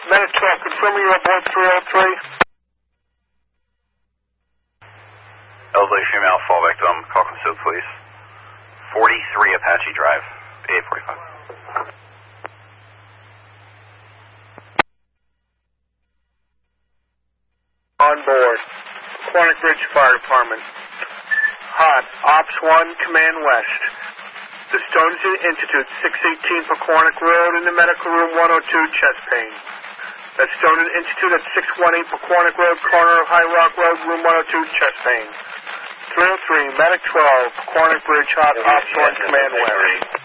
Medic 12, confirming you're aboard 303. Elderly female, fall victim, call concealed police. 43 Apache Drive, 845. On board. Quantic Bridge Fire Department. Hot, Ops 1, Command West. The Stoneton Institute, 618 Paquonic Road in the Medical Room 102, chest pain. That's Stoneton Institute at 618 Paquonic Road, corner of High Rock Road, room 102, chest pain. 303, Medic 12, Paquonic Bridge, Hot, Ops 1, Command West.